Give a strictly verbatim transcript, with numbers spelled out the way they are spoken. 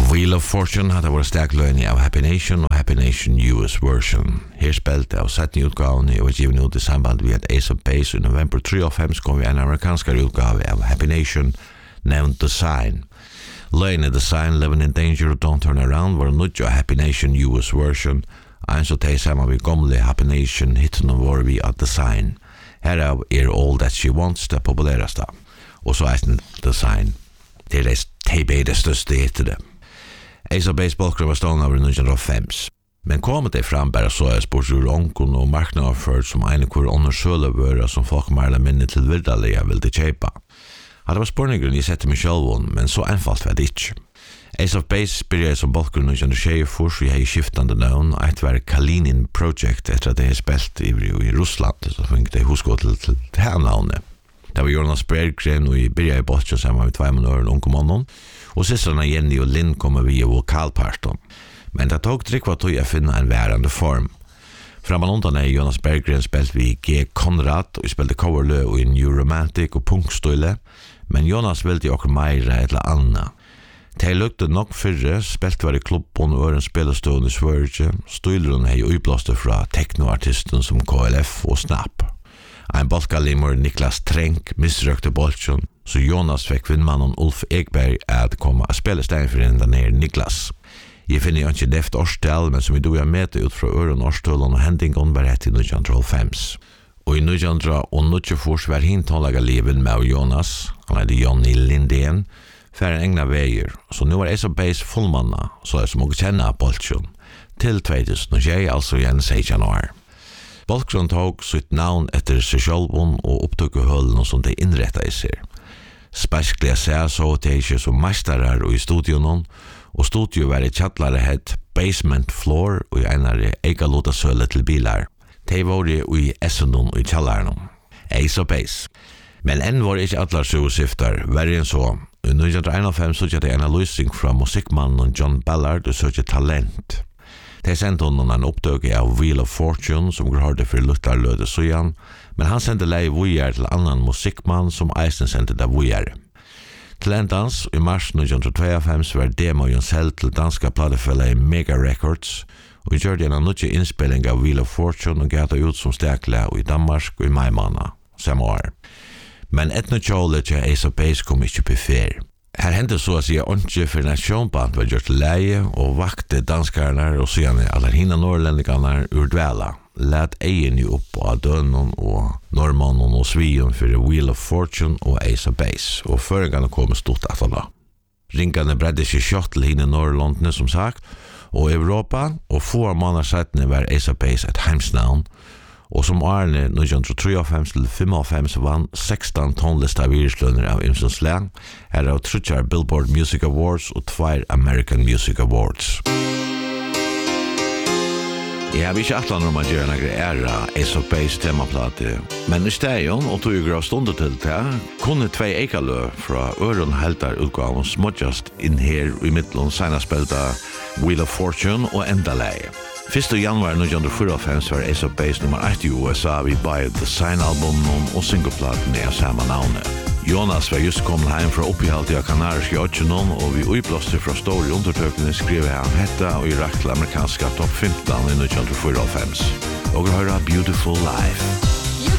Wheel of Fortune hade varit stäklöjning av Happy Nation och Happy Nation U S version. Här spelte av sättning utgavning och given ut i samband med att Ace of Base i november trettiofem kom vi en amerikanskare utgave av Happy Nation nämnd The Sign. Löjning The Sign, Living in Danger och Don't Turn Around var nudja Happy Nation U S version. En så teg samman vid gamle Happy Nation hitten var vi at The Sign. Herav er All That She Wants det populäraste. Och så är The Sign. Det är det beide största heter det. Ace of Base-bolkere var stående over nittonhundrafem. Men kom det fram bare så jeg spørte ur onkon og marknadsført som ene hvor under sølevører som folk mer eller mindre til virdelige ville kjøpe. Ja, det var spørningen jeg sette meg selv, men så einfalt var det ikke. Ace of Base begynte som bolkere nittonhundratjugofyra og jeg har skiftende navn. Et var Kalinin Project etter at jeg har spilt i, i Russland, så fikk jeg huske til, til det her navnet. Det var Jonas Berggren og jeg begynte i bolkere sammen med tvei måneder ungkommanden. Og systrarna Jenny og Linn kommer via vokalparten. Men det tog tryggva tog jeg finna en værande form. Framman undan er Jonas Berggren spelt vi G. Konrad og spelte coverlø og i New Romantic og punkstøyle, men Jonas velte okkur meira eller anna. De lukte nok fyrre, spelt var i klubben og øren spelestående i Sverige, støyleren hei uiblåste fra teknoartisten som K L F og Snap. Ein bolkalimmer Niklas Trenk misrøkte bolsjon, så Jonas fikk vinnmannen Ulf Ekberg at komme og spille stein for enda nere Niklas. Jeg finner jo ikke neft årstal, men som vi doja med ut fra øren årstålen og hendingen var rett i nittonhundrafem. Og i nittonhundranittiofyra var hintålaga liven med Jonas, han heter Johnny Lindén, for en egna veier, så nu var Ace of Base fullmanna, så jeg som må kjenne bolsjon, til tjugohundratjugosju, altså igjen seksten år. Bolkron tog sitt navn etter seg sjølven og opptøkket hølen som de innrettet i seg. Spesklige seg så til ikke som mesterer i studionen, og studio var i kjattlare hett Basement Floor og i enare eikalota søle til bilar. De var i Essenon og i kjallaren. Ace of Base. Men enn var ikke atler sugesifter, verre enn så. I nittonhundraenogfem søkje de en løsning fra musikkmannen John Ballard og søkje talent. De sendte honom en oppdøke av Wheel of Fortune som går hørte for luttarløde søyan, men han sendte lei vujer til annan musikkmann som eisen sendte det vujer. Til endans, i mars nittonhundratveitiofem var demoen selv til danska platefølge Mega Records, og vi gjør det en nødje innspilling av Wheel of Fortune og gata ut som stekle i Danmark og i Maimana, samme år. Men etnokjålet til Ace of Base kom ikke på fer. Her hendte så å si åndsje for nasjonband var gjort leie og vakte danskarnar og siden alle hina norrlendikarnar ur dvela. Lät egen ju upp av dønnen og norrmannen og svion for Wheel of Fortune og Ace of Base, og føringane kom stort at alla. Ringane bredde seg kjøtt til hina norrlandene som sagt, og Europa, og få måneder settene var Ace of Base et heimsnavn, og som Arne nittonhundratrettiofem til fem vann sexton tonlista virslønner av Imsons Lang, er av trutjar Billboard Music Awards og tvær American Music Awards. Jeg har ikke atlan om å gjøre noen æra Ace of Base temaplate, men i stegen, og tog grav stunder til det, kunne tvei eikalø fra øren heltar utgaven småtjast inn her i midtelen senast-spelta Wheel of Fortune og enda leie. første januar nittonhundrafyrtiofem var Ace of Base nummer ett i U S A vi bare The Sign-albumen og singleplaten er samme navnet. Jonas var just kommet hjem fra oppihalt i kanariske øtjenon, og vi utblåste fra store undertøkene skrev han hetta og i rakt til amerikanska topp femton i nittonhundrafyrtiofem. Og høyra Beautiful Life.